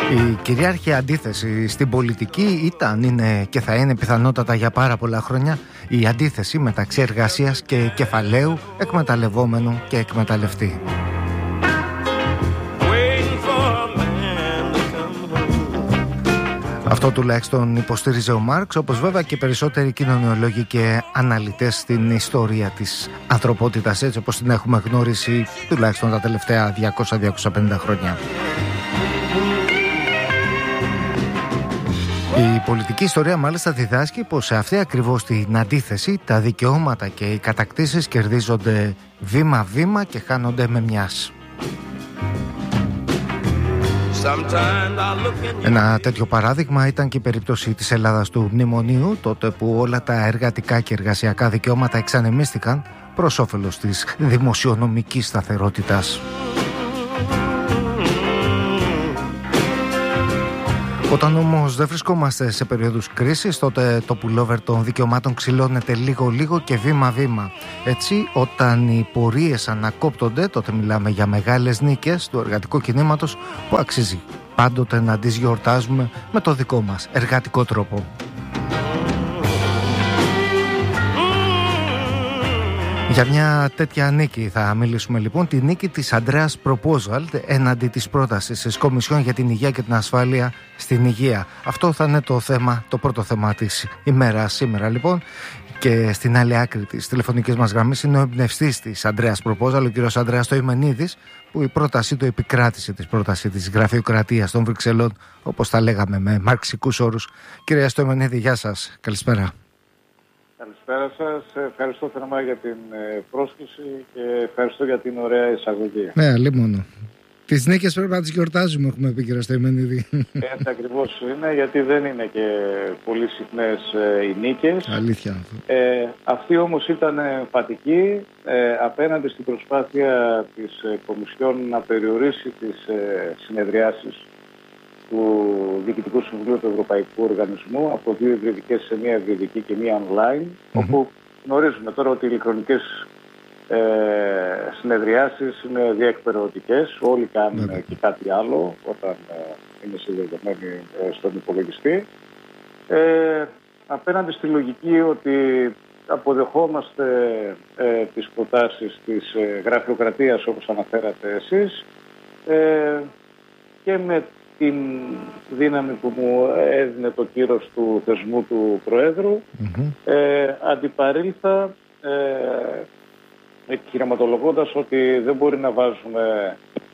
Η κυρίαρχη αντίθεση στην πολιτική ήταν, είναι και θα είναι πιθανότατα για πάρα πολλά χρόνια η αντίθεση μεταξύ εργασίας και κεφαλαίου, εκμεταλλευόμενου και εκμεταλλευτή. Αυτό τουλάχιστον υποστήριζε ο Μάρξ, όπως βέβαια και περισσότεροι κοινωνιολόγοι και αναλυτές στην ιστορία της ανθρωπότητας, έτσι όπως την έχουμε γνωρίσει τουλάχιστον τα τελευταία 200-250 χρόνια. Η πολιτική ιστορία μάλιστα διδάσκει πως σε αυτή ακριβώς την αντίθεση τα δικαιώματα και οι κατακτήσεις κερδίζονται βήμα-βήμα και χάνονται με μιας. Ένα τέτοιο παράδειγμα ήταν και η περίπτωση της Ελλάδας του Μνημονίου, τότε που όλα τα εργατικά και εργασιακά δικαιώματα εξανεμίστηκαν προς όφελος της δημοσιονομικής σταθερότητας. Όταν όμως δεν βρισκόμαστε σε περίοδους κρίσης, τότε το πουλόβερ των δικαιωμάτων ξυλώνεται λίγο-λίγο και βήμα-βήμα. Έτσι, όταν οι πορείες ανακόπτονται, τότε μιλάμε για μεγάλες νίκες του εργατικού κινήματος που αξίζει πάντοτε να τις γιορτάζουμε με το δικό μας εργατικό τρόπο. Για μια τέτοια νίκη θα μιλήσουμε λοιπόν, τη νίκη της Andreas Proposal έναντι της πρότασης της Κομισιόν για την Υγεία και την Ασφάλεια στην Υγεία. Αυτό θα είναι το πρώτο θέμα της ημέρας σήμερα λοιπόν. Και στην άλλη άκρη της τηλεφωνικής μας γραμμής είναι ο εμπνευστής της Andreas Proposal, ο κύριος Ανδρέας Στοημενίδης, που η πρότασή του επικράτησε της πρότασης της γραφειοκρατίας των Βρυξελών, όπως τα λέγαμε με μαρξικούς όρους. Κύριε Στοημενίδη, γεια σας. Καλησπέρα. Καλησπέρα σας. Ευχαριστώ θερμά για την πρόσκληση και ευχαριστώ για την ωραία εισαγωγή. Ναι, αλλήμωνο. Τις νίκες πρέπει να τις γιορτάζουμε, έχουμε πει, κύριε Στοημενίδη. Έτσι ακριβώς είναι, γιατί δεν είναι και πολύ συχνές οι νίκες. Αλήθεια. Αυτή όμως ήταν εμφατική απέναντι στην προσπάθεια της Κομισιόν να περιορίσει τις συνεδριάσεις του Διοικητικού Συμβουλίου του Ευρωπαϊκού Οργανισμού από 2 υβριδικές σε μία υβριδική και μία online, όπου γνωρίζουμε τώρα ότι οι ηλεκτρονικές συνεδριάσεις είναι διεκπαιρεωτικές, όλοι κάνουν και κάτι άλλο όταν είναι συνδεδεμένοι στον υπολογιστή. Απέναντι στη λογική ότι αποδεχόμαστε τις προτάσεις της γραφειοκρατίας, όπως αναφέρατε εσείς, και με την δύναμη που μου έδινε το κύρος του θεσμού του Προέδρου, αντιπαρήλθα επιχειρηματολογώντας ότι δεν μπορεί να βάζουμε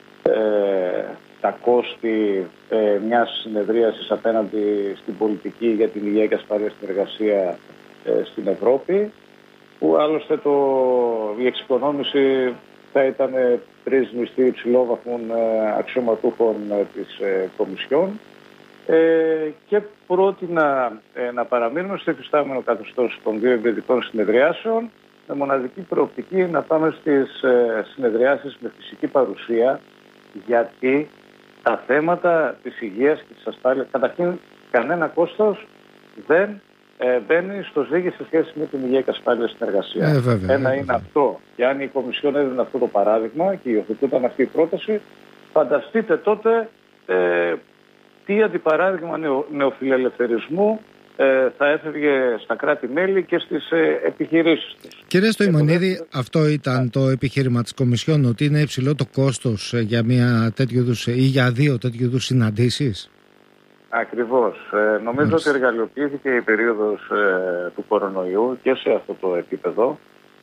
τα κόστη μιας συνεδρίασης απέναντι στην πολιτική για την υγεία και ασφάλεια στην εργασία στην Ευρώπη, που άλλωστε η εξοικονόμηση θα ήταν 3 μισθοί υψηλόβαθμων αξιωματούχων της Κομισιόν, και πρότεινα να παραμείνουμε στο εφιστάμενο καθεστώς των 2 υβριδικών συνεδριάσεων, με μοναδική προοπτική να πάμε στις συνεδριάσεις με φυσική παρουσία, γιατί τα θέματα της υγείας και της ασφάλειας, καταρχήν κανένα κόστος δεν μπαίνει στο ζύγι σε σχέση με την υγεία και ασφάλεια στην εργασία. Ένα είναι αυτό. Και αν η Κομισιόν έδινε αυτό το παράδειγμα και υιοθετούταν αυτή η πρόταση, φανταστείτε τότε τι αντιπαράδειγμα νεοφιλελευθερισμού θα έφευγε στα κράτη-μέλη και στις επιχειρήσεις τους. Κύριε Στοημενίδη, αυτό ήταν το επιχείρημα της Κομισιόν, ότι είναι υψηλό το κόστος για μια τέτοιου είδους ή για 2 τέτοιου είδους συναντήσεις? Ακριβώς. Νομίζω ότι εργαλειοποιήθηκε η περίοδος του κορονοϊού και σε αυτό το επίπεδο,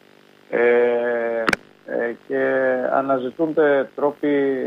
και αναζητούνται τρόποι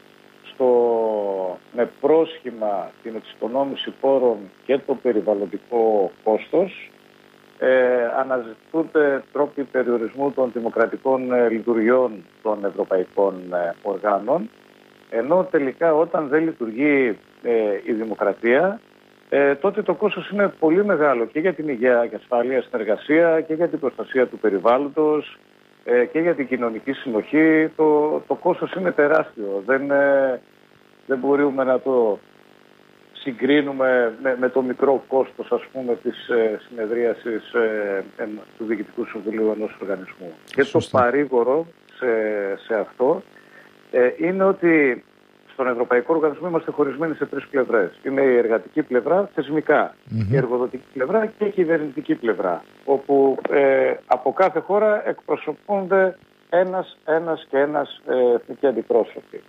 με πρόσχημα την εξοικονόμηση πόρων και το περιβαλλοντικό κόστος, αναζητούνται τρόποι περιορισμού των δημοκρατικών λειτουργιών των ευρωπαϊκών οργάνων, ενώ τελικά όταν δεν λειτουργεί η δημοκρατία, τότε το κόστος είναι πολύ μεγάλο και για την υγεία και ασφάλεια στην εργασία και για την προστασία του περιβάλλοντος και για την κοινωνική συνοχή. Το κόστος είναι τεράστιο. Δεν μπορούμε να το συγκρίνουμε με το μικρό κόστος, ας πούμε, της συνεδρίασης του Διοικητικού Συμβουλίου ενός οργανισμού. Και το παρήγορο σε αυτό είναι ότι στον Ευρωπαϊκό Οργανισμό είμαστε χωρισμένοι σε τρεις πλευρές. Είναι η εργατική πλευρά θεσμικά, η εργοδοτική πλευρά και η κυβερνητική πλευρά, όπου από κάθε χώρα εκπροσωπούνται ένας εθνικοί αντιπρόσωποι.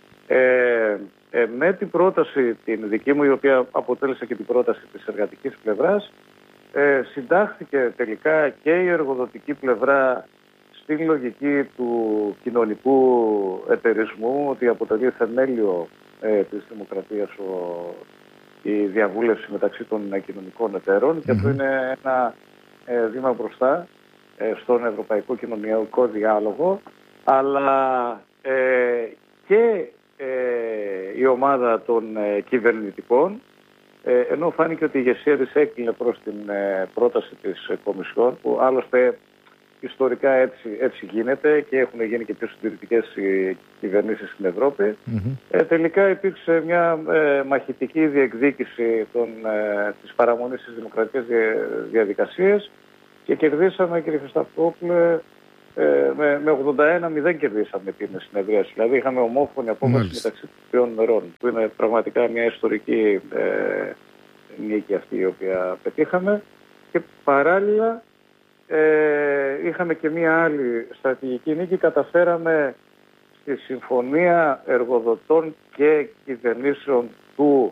Με την πρόταση την δική μου, η οποία αποτέλεσε και την πρόταση της εργατικής πλευράς, συντάχθηκε τελικά και η εργοδοτική πλευρά στην λογική του κοινωνικού εταιρισμού, ότι αποτελεί θεμέλιο της δημοκρατίας η διαβούλευση μεταξύ των κοινωνικών εταίρων, και αυτό είναι ένα βήμα μπροστά στον ευρωπαϊκό κοινωνικό διάλογο, αλλά και η ομάδα των κυβερνητικών, ενώ φάνηκε ότι η ηγεσία της έκλεινε προς την πρόταση της Κομισιόν, που άλλωστε ιστορικά έτσι γίνεται και έχουν γίνει και πιο συντηρητικές κυβερνήσεις στην Ευρώπη. Τελικά υπήρξε μια μαχητική διεκδίκηση της παραμονής στις δημοκρατικές διαδικασίες και κερδίσαμε, κύριε Χρισταφόπουλε, με 81-0 κερδίσαμε την συνεδρίαση. Δηλαδή είχαμε ομόφωνη απόφαση μεταξύ των τριών μερών, που είναι πραγματικά μια ιστορική νίκη αυτή η οποία πετύχαμε, και παράλληλα είχαμε και μια άλλη στρατηγική νίκη. Καταφέραμε στη συμφωνία εργοδοτών και κυβερνήσεων του